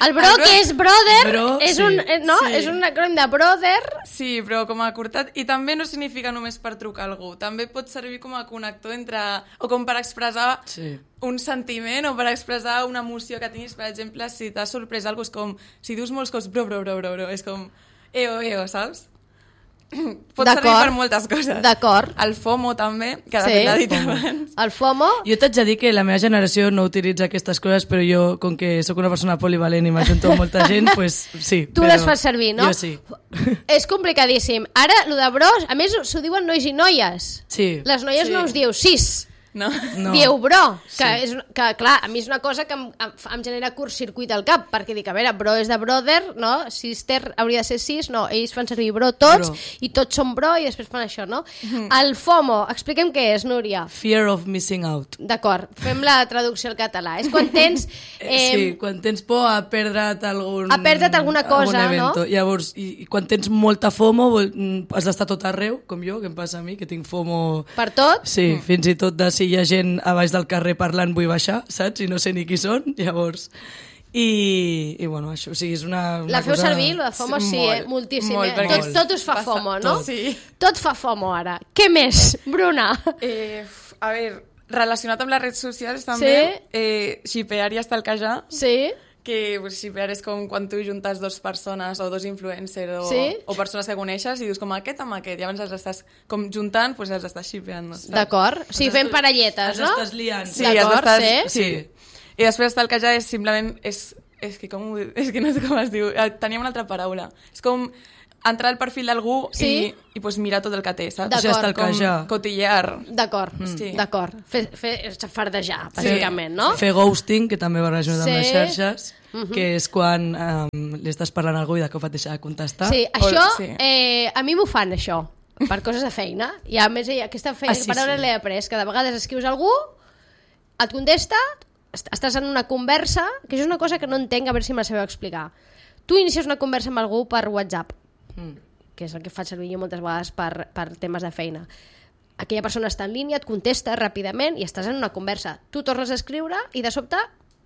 El bro, el bro que és brother, bro, és, sí. un, no? Sí. és un acrònim de brother. Sí, però com a curtat. I també no significa només per trucar a algú. També pot servir com a connector entre... O com per expressar Sí. un sentiment o per expressar una emoció que tinguis. Per exemple, si t'has sorprès alguna cosa, és com... Si dius molts cops bro, bro, bro, bro, bro, és com... Eo, eo, saps? Pot servir per moltes coses. D'acord. El FOMO també, que de Sí. fet l'ha dit abans. El FOMO... Jo t'haig de dir que la meva generació no utilitza aquestes coses, però jo, com que sóc una persona polivalent i m'ajunto amb molta gent, pues, sí. Tu però les fas servir, no? Jo sí. És complicadíssim. Ara, lo de bros, a més, s'ho diuen nois i noies. Sí. Les noies Sí. no us diu sis, No? No. dieu bro, que, Sí. és, que clar, a mi és una cosa que em, em, em genera curtcircuit al cap, perquè dic, a veure, bro és de brother, no? Sister hauria de ser sis, no, ells fan servir bro tots, Bro. i tots són bro, i després fan això, no? El FOMO, expliquem què és, Núria. Fear of missing out. D'acord, fem la traducció al català. És quan tens... Eh, sí, quan tens por a perdre't algun... A perdre't alguna cosa, algun evento. no? Llavors, i, i quan tens molta FOMO, vol, mm, has d'estar tot arreu, com jo, que em passa a mi, que tinc FOMO... Per tot? Sí, fins i tot de si hi ha gent a baix del carrer parlant vull baixar, saps? I no sé ni qui són, llavors... I, i bueno, això, o sigui, és una, una La feu cosa... servir, lo de FOMO, sí, Molt, eh? Moltíssim, molt, eh? perquè Tot, tot us fa passa FOMO, no? tot. Sí. Tot fa FOMO, ara. Què més, Bruna? Eh, f- a veure, relacionat amb les redes socials també, Sí. eh, shipear i estalquejar, Sí? que pues, shipear és com quan tu juntes dos persones o dos influencers o, Sí. o persones que coneixes i dius com aquest amb aquest, i llavors els estàs com juntant, pues els estàs shipeant. No? D'acord. Sí, fem parelletes, Els no? estàs liant. Sí, D'acord, els estàs... sí. sí. I després estalquejar és simplement... És, és, que com, ho dic? És que no sé com es diu. Eh, Teníem una altra paraula. És com entrar al perfil d'algú Sí. i, i pues, mirar tot el que té, saps? D'acord. O sigui, estalquejar. Com cotillar. D'acord, Sí. d'acord. Fer, fer fardejar, bàsicament, no? Fer ghosting, que també va relacionat amb les Sí. xarxes, que és quan um, li estàs parlant a algú i de cop et deixa de contestar. Sí, això, sí. eh, a mi m'ho fan, això, per coses de feina. I a més, aquesta feina, Ah, sí, paraula sí. l'he après, que de vegades escrius a algú, et contesta, est- estàs en una conversa, que això és una cosa que no entenc, a veure si me la sabeu explicar. Tu inicies una conversa amb algú per WhatsApp, Mm. que és el que faig servir jo moltes vegades per, per temes de feina. Aquella persona està en línia, et contesta ràpidament i estàs en una conversa. Tu tornes a escriure i de sobte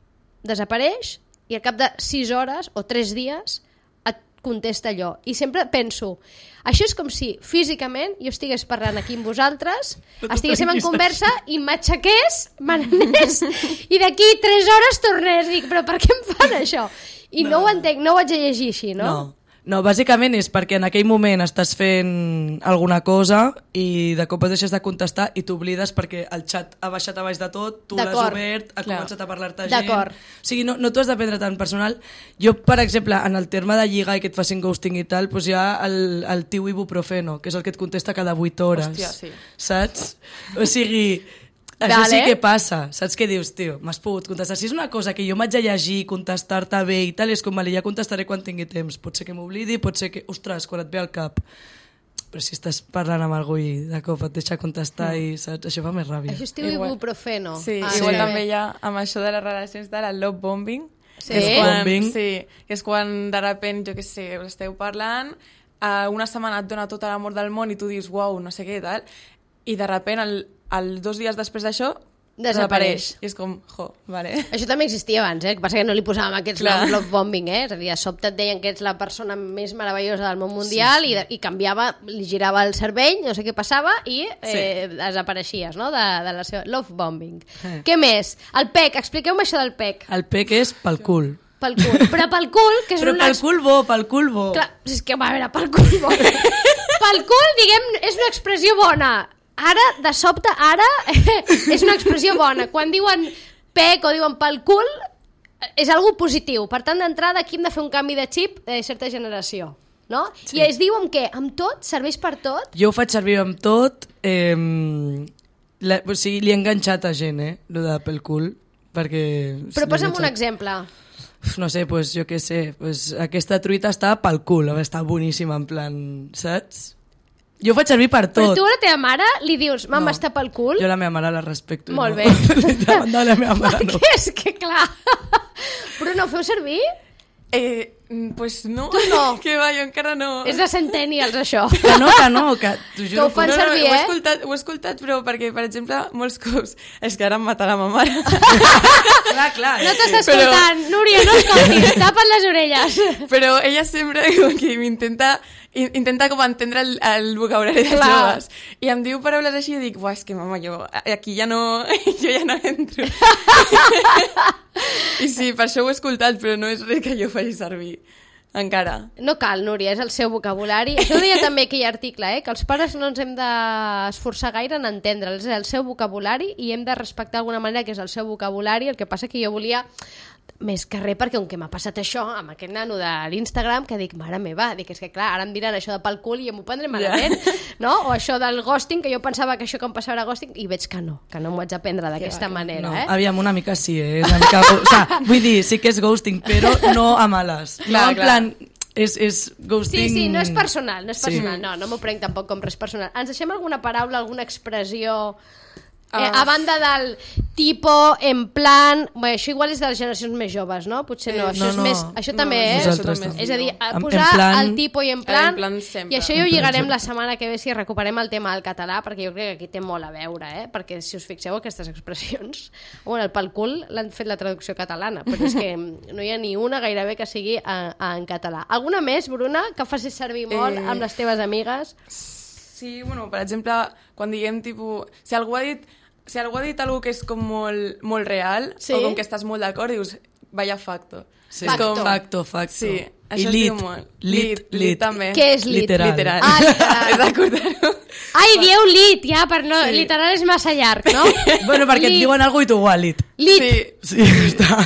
desapareix i al cap de sis hores o tres dies et contesta allò. I sempre penso, això és com si físicament jo estigués parlant aquí amb vosaltres, Però tu estiguéssim en tinguis conversa i m'aixequés, me n'anés i d'aquí tres hores tornés. Dic, però per què em fan això? I no, no ho entenc, no ho haig de llegir així, no? No. No, bàsicament és perquè en aquell moment estàs fent alguna cosa i de cop et deixes de contestar i t'oblides perquè el xat ha baixat a baix de tot, tu l'has D'acord. obert, ha Clar. començat a parlar-te gent... D'acord. O sigui, no, no t'ho has de prendre tan personal. Jo, per exemple, en el terme de lligar i que et facin ghosting i tal, doncs hi ha el, el tio ibuprofeno, que és el que et contesta cada vuit hores. Hòstia, sí. Saps? O sigui... Això Vale. sí que passa, saps què dius, tio? M'has pogut contestar. Si és una cosa que jo m'haig de llegir, contestar-te bé i tal, és com, vale, ja contestaré quan tingui temps. Pot ser que m'oblidi, pot ser que... Ostres, quan et ve al cap. Però si estàs parlant amb algú i de cop et deixa contestar i saps? Això fa més ràbia. Això es diu Igual. ibuprofeno. Sí, Ah, igual sí. també hi ha amb això de les relacions de la love bombing. Sí. Que és quan, Bombing. sí, que és quan de repent, jo què sé, esteu parlant, eh, una setmana et dona tot l'amor del món i tu dius, uau, no sé què, tal, i de repent, el, el dos dies després d'això, Desapareix. I és com, jo, vale. Això també existia abans, eh? El que passa que no li posàvem aquests Clar. noms love bombing, eh? És a dir, a sobte et deien que ets la persona més meravellosa del món mundial sí, sí. I, i canviava, li girava el cervell, no sé què passava, i eh, sí. desapareixies, no?, de, de la seva love bombing. Eh. Què més? El P E C, expliqueu-me això del P E C. El pec és pel cul. Pel cul. Però pel cul, que és Però una... pel cul bo, pel cul bo. Clar, és que, va, a veure, pel cul bo. Pel cul, diguem, és una expressió bona. Ara, de sobte, ara, és una expressió bona. Quan diuen pec o diuen pel cul, és algo positiu. Per tant, d'entrada, aquí hem de fer un canvi de xip de certa generació. No? Sí. I es diu amb què? Amb tot? Serveix per tot? Jo ho faig servir amb tot. Eh, la, o sigui, li he enganxat a gent, eh? Lo de pel cul. Perquè... Però si posa'm l'he un enganxat- exemple. Uf, no sé, pues, jo què sé. Pues, aquesta truita està pel cul. Està boníssima, en plan... Saps? Jo ho faig servir per tot. Però tu a la teva mare li dius, mama, No. està pel cul? Jo la meva mare la respecto. Molt no. bé. Davant de la meva mare no. Perquè és que, clar... Però no ho feu servir? Eh, Mm, pues no. Tu no. Que va, jo encara no. És de Centennials, això. Que no, que no, que t'ho Que juro. ho fan no, no, servir, ho he eh? escoltat, ho he escoltat, però perquè, per exemple, molts cops... És que ara em matarà ma mare. Clar, clar. No és t'estàs Però- escoltant, Núria, no escoltis, tapa't les orelles. Però ella sempre com que m'intenta in- intenta com entendre el, el vocabulari de Clar. joves. I em diu paraules així i dic, buah, és que mama, jo aquí ja no... jo ja no entro. I sí, per això ho he escoltat, però no és res que jo faci servir. Encara. No cal, Núria, és el seu vocabulari. Això ho deia també aquell article, eh? Que els pares no ens hem d'esforçar gaire en entendre. És el seu vocabulari i hem de respectar d'alguna manera que és el seu vocabulari. El que passa que jo volia més que res, perquè com que m'ha passat això amb aquest nano de l'Instagram, que dic, mare meva, dic, és que clar, ara em diran això de pel cul i jo m'ho prendré malament, no? O això del ghosting, que jo pensava que això que em passava era ghosting, i veig que no, que no m'ho haig d'aprendre d'aquesta manera, No, eh? aviam, una mica sí, eh? És una mica... O sea, vull dir, sí que és ghosting, però no a males. Clar, no, en clar. plan, és, és ghosting... Sí, sí, no és personal, no és Sí. personal, no, no m'ho prenc tampoc com res personal. Ens deixem alguna paraula, alguna expressió... Eh, Ah. a banda del tipo, en plan... Bé, això igual és de les generacions més joves, no? Potser no, Eh, això no, és no. més... Això No, també, eh? nosaltres també. És a dir, a En- posar en plan- el tipo i en plan... En plan sempre. I això ja ho En plan lligarem sempre. la setmana que ve si recuperem el tema del català, perquè jo crec que aquí té molt a veure, eh? Perquè si us fixeu aquestes expressions... Bueno, el pel cul l'han fet la traducció catalana, però és que no hi ha ni una gairebé que sigui en, en català. Alguna més, Bruna, que facis servir molt Eh. amb les teves amigues? Sí, bueno, per exemple, quan diguem, tipus... Si algú ha dit... Si algú ha dit alguna que és com molt, molt real, Sí. o com que estàs molt d'acord, dius, vaya facto. Sí. És Facto. com- Facto, facto. Sí, I això es lit. diu molt. Lit, lit, lit. lit també. Què és lit? Literal. Literal. Ah, literal. És d'acordar-ho. Ai, dieu lit, ja, per no... Sí. Literal és massa llarg, no? Bueno, perquè et Lit. diuen alguna cosa i tu igual, lit. Lit. Sí, Sí, està.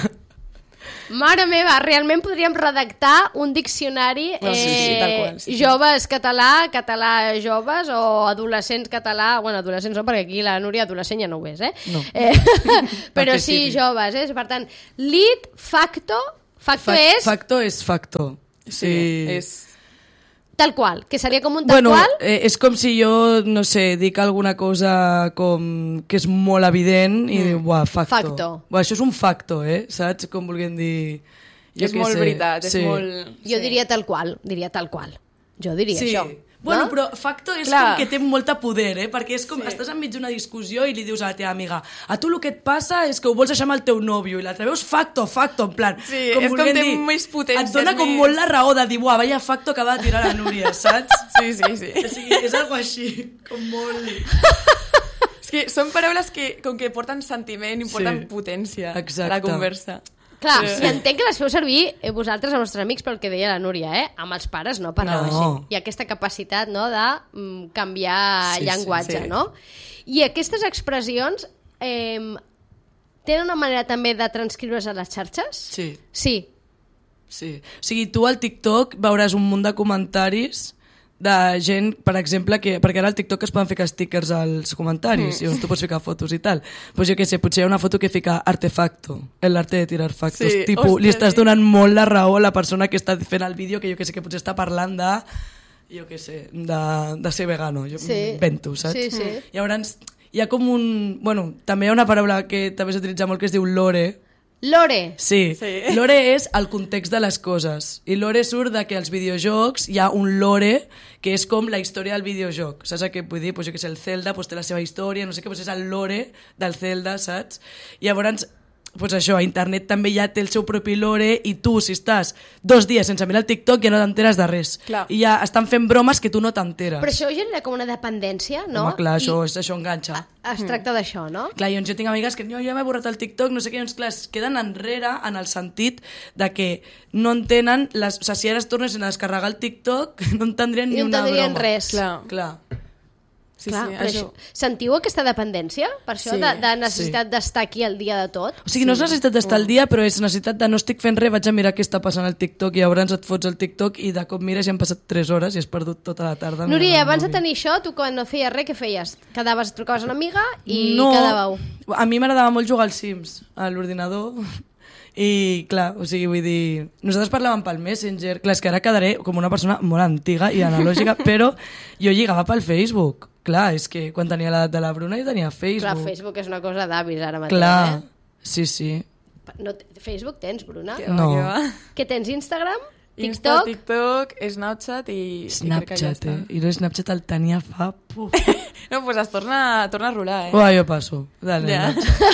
Mare meva, realment podríem redactar un diccionari Bueno, sí, sí, tal qual, sí, sí. joves català, català joves o adolescents català, bueno, adolescents no, perquè aquí la Núria adolescent ja no ho és, eh? No. eh però Perquè sí, sigui. joves, eh? Per tant, lit, facto, facto Fa- és Facto és facto. sí, és... tal qual, que seria com un tal Bueno, qual. eh, és com si jo, no sé, dic alguna cosa com que és molt evident i mm. diu, buah, facto. Facto. Buah, això és un facto, eh? Saps? Com vulguem dir... Jo és què molt sé. veritat, és Sí. molt... Jo sí. diria tal qual, diria tal qual. Jo diria Sí. això. Bueno, no? però facto és Clar. com que té molta poder, eh? Perquè és com, Sí. estàs enmig d'una discussió i li dius a la teva amiga, a tu el que et passa és que ho vols deixar amb el teu nòvio, i l'altre veus facto, facto, en plan... Sí, és com vulguem té dir, més potència, Et dona és com més- molt la raó de dir, buah, vaya facto que va tirar la Núria, saps? Sí, sí, sí. O sigui, és algo així, com molt... És que són paraules que, com que porten sentiment i porten Sí. potència Exacte. a la conversa. Clar, Sí. sí, entenc que les feu servir eh, vosaltres, els nostres amics, pel que deia la Núria, eh? Amb els pares no parleu No. així. Hi ha aquesta capacitat, no?, de mm, canviar Sí, sí, llenguatge, sí. no? I aquestes expressions eh, tenen una manera també de transcriure's a les xarxes? Sí. Sí. Sí. O sigui, tu al TikTok veuràs un munt de comentaris de gent, per exemple, que, perquè ara al TikTok es poden ficar stickers als comentaris, mm. i tu pots ficar fotos i tal. Pues jo què sé, potser hi ha una foto que fica artefacto, el arte de tirar factos. Sí, Tipo, ostres, li estàs sí. donant molt la raó a la persona que està fent el vídeo, que jo què sé, que potser està parlant de, jo què sé, de, de ser vegano. Jo Sí. invento, saps? Sí, sí. Llavors, hi ha com un... Bueno, també hi ha una paraula que també s'utilitza molt que es diu lore. Lore. Sí. Sí. Lore és el context de les coses. I lore surt de que als videojocs hi ha un lore que és com la història del videojoc. Saps què vull dir? Pues jo que sé, el Zelda pues té la seva història, no sé què, pues és el lore del Zelda, saps? I llavors, pues això, a internet també ja té el seu propi lore i tu, si estàs dos dies sense mirar el TikTok, ja no t'enteres de res. Clar. I ja estan fent bromes que tu no t'enteres. Però això genera com una dependència, no? Home, clar, això, I és, això enganxa. es tracta d'això, no? Clar, llavors jo tinc amigues que no, jo m'he borrat el TikTok, no sé què, doncs clar, es queden enrere en el sentit de que no entenen, les, o sigui, si ara es tornessin a descarregar el TikTok, no entendrien I ni no una entendrien broma. res. Clar. Clar. Sí, Clar, sí, però això... això... Sentiu aquesta dependència? Per això, Sí. de, de necessitat d'estar aquí al dia de tot? O sigui, no és necessitat d'estar al dia, però és necessitat de no estic fent res, vaig a mirar què està passant al TikTok i llavors et fots el TikTok i de cop mires i han passat tres hores i has perdut tota la tarda. Núria, mirant el abans de mòbil. tenir això, tu quan no feies res, què feies? Quedaves, trucaves a una amiga i no, quedàveu. A mi m'agradava molt jugar als Sims, a l'ordinador. I, clar, o sigui, vull dir... Nosaltres parlàvem pel Messenger. Clar, és que ara quedaré com una persona molt antiga i analògica, però jo lligava pel Facebook. Clar, és que quan tenia l'edat de la Bruna jo tenia Facebook. Clar, Facebook és una cosa d'avis ara mateix, Clar, eh? sí, sí. No, t- Facebook tens, Bruna? Que va, No. que va. Què tens, Instagram? Insta, TikTok? TikTok, Snapchat i... Snapchat, i ja eh? I no Snapchat el tenia fa... Puf. No, doncs pues es torna, torna a rolar, eh? Uah, jo passo. Dale, Ja.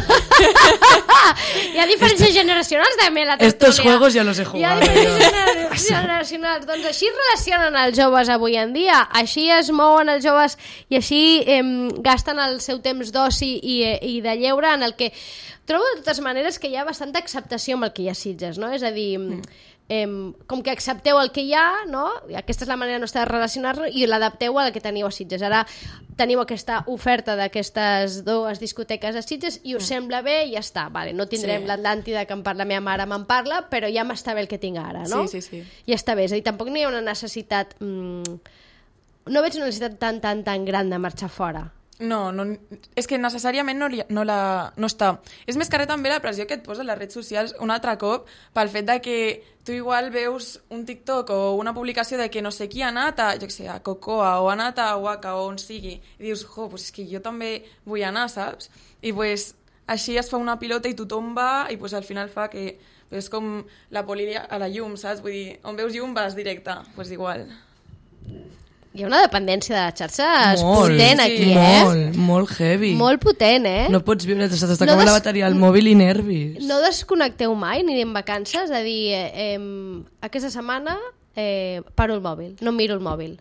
Hi ha diferències generacionals també a la tertúlia. Estos juegos ya los he Hi ha jugado. diferències generacionals. Doncs així es relacionen els joves avui en dia. Així es mouen els joves i així eh, gasten el seu temps d'oci i, i de lleure, en el que trobo de totes maneres que hi ha bastanta acceptació amb el que hi ha Sitges, no? És a dir... Mm. Em, com que accepteu el que hi ha, no? I aquesta és la manera nostra de relacionar-lo, i l'adapteu al que teniu a Sitges. Ara teniu aquesta oferta d'aquestes dues discoteques a Sitges i us sembla bé i ja està. Vale, no tindrem Sí. l'Atlàntida, que em parla la meva mare, me'n parla, però ja m'està bé el que tinc ara, no? Sí, sí, sí. I està bé, és a dir, tampoc no hi ha una necessitat... Mm, no veig una necessitat tan, tan, tan gran de marxar fora. No, no, és que necessàriament no, li, no, la, no està. És més que res també la pressió que et posa les redes socials un altre cop pel fet de que tu igual veus un TikTok o una publicació de que no sé qui ha anat a, jo què sé, a Cocoa o ha anat a Waka o on sigui, i dius, jo, pues és que jo també vull anar, saps? I pues, així es fa una pilota i tothom va i pues, al final fa que pues, és com la poli a la llum, saps? Vull dir, on veus llum vas directe, pues igual. Hi ha una dependència de les xarxes Molt, potent sí, aquí, eh? Molt, molt heavy. Molt potent, eh? No pots viure, se t'està No acabant des- la bateria al mòbil i nervis. No desconnecteu mai ni en vacances? És a dir, eh, eh, aquesta setmana eh, paro el mòbil, no miro el mòbil.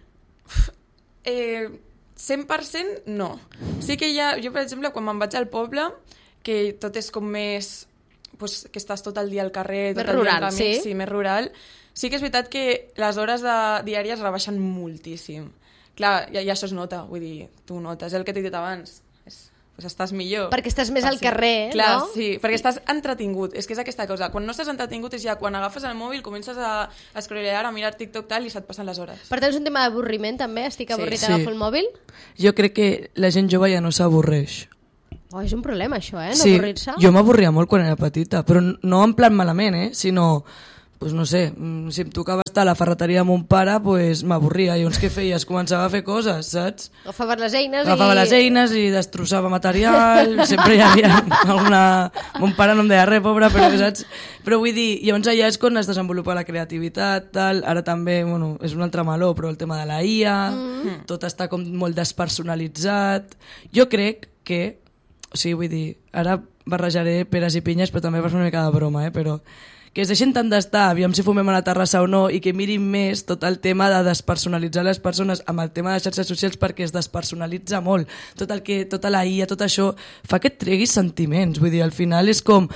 Eh, cent per cent no. Sí que hi ha, jo per exemple, quan me'n vaig al poble, que tot és com més... Pues, que estàs tot el dia al carrer, tot Més el dia rural, amb amics, sí. sí, més rural. Sí que és veritat que les hores de, diàries rebaixen moltíssim. Clar, i, i això es nota, vull dir, tu notes, és el que t'he dit abans. És, pues estàs millor. Perquè estàs més Ah, al sí. carrer, Clar, no? sí, perquè estàs entretingut, és que és aquesta cosa. Quan no estàs entretingut és ja quan agafes el mòbil, comences a, a scrollear, a mirar TikTok tal i se't passen les hores. Per tant, és un tema d'avorriment, també? Estic Sí. avorrit, Sí. agafo el mòbil? Jo crec que la gent jove ja no s'avorreix. Oh, és un problema, això, eh? No Sí, avorrir-se. jo m'avorria molt quan era petita, però no en plan malament, eh? Sinó, pues no sé, mm, si em tocava estar a la ferreteria amb mon pare, pues m'avorria. I llavors què feies? Començava a fer coses, saps? Agafaves les eines Agafava i... les eines i destrossava material, sempre hi havia alguna... Mon pare no em deia res, pobre, però saps? Però vull dir, llavors allà és quan es desenvolupa la creativitat, tal. Ara també, bueno, és un altre meló, però el tema de la I A, mm. tot està com molt despersonalitzat. Jo crec que, o sigui, vull dir, ara barrejaré peres i pinyes, però també per fer una mica de broma, eh? Però que es deixen tant d'estar, aviam si fumem a la terrassa o no, i que mirin més tot el tema de despersonalitzar les persones amb el tema de xarxes socials, perquè es despersonalitza molt. Tot el que, tota la I A, tot això, fa que et treguis sentiments. Vull dir, al final és com...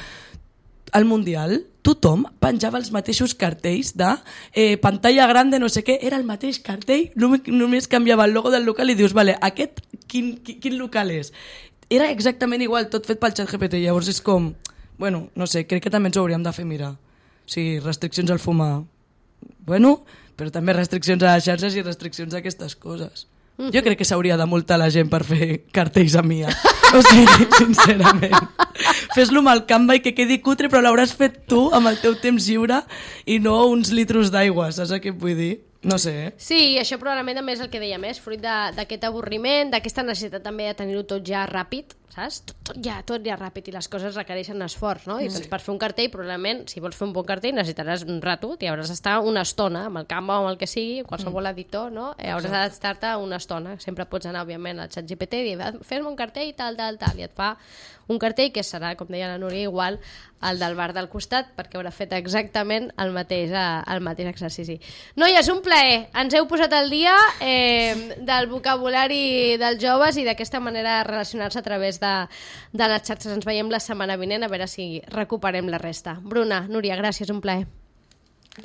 Al Mundial, tothom penjava els mateixos cartells de eh, pantalla grande, no sé què, era el mateix cartell, només, només canviava el logo del local i dius, vale, aquest quin, quin, quin local és? Era exactament igual, tot fet pel ChatGPT, llavors és com, bueno, no sé, crec que també ens ho hauríem de fer mirar. O sigui, restriccions al fumar, bueno, però també restriccions a les xarxes i restriccions a aquestes coses. Jo crec que s'hauria de multar la gent per fer cartells a Mia. O sigui, sincerament. Fes-lo amb el Canva i que quedi cutre, però l'hauràs fet tu amb el teu temps lliure i no uns litros d'aigua, saps què et vull dir? No sé, eh? Sí, això probablement també és el que deia més, fruit de- d'aquest avorriment, d'aquesta necessitat també de tenir-ho tot ja ràpid, saps? Tot, tot ja, tot ja ràpid, i les coses requereixen esforç, no? I doncs per fer un cartell, probablement, si vols fer un bon cartell, necessitaràs un rato, t'hi hauràs d'estar una estona, amb el Canva o amb el que sigui, qualsevol editor, no? Eh, hauràs d'estar-te una estona. Sempre pots anar, òbviament, al ChatGPT i dir, fes-me un cartell, tal, tal, tal, i et fa un cartell que serà, com deia la Núria, igual al del bar del costat, perquè haurà fet exactament el mateix, eh, el mateix exercici. Noies, un plaer. Ens heu posat al dia eh, del vocabulari dels joves i d'aquesta manera de relacionar-se a través de, de les xarxes. Ens veiem la setmana vinent a veure si recuperem la resta. Bruna, Núria, gràcies, un plaer.